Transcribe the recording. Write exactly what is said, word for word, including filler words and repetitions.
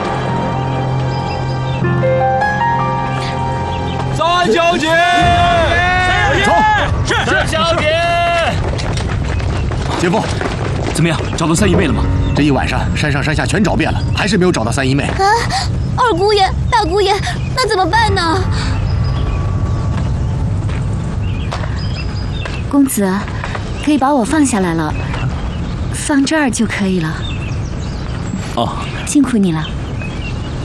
三小姐， 走， 是三小姐。 姐夫， 怎么样，找到三姨妹了吗？ 这一晚上山上山下全找遍了，还是没有找到三姨妹。 啊，二姑爷、大姑爷，那怎么办呢？公子，可以把我放下来了，放这儿就可以了。 哦， 辛苦你了。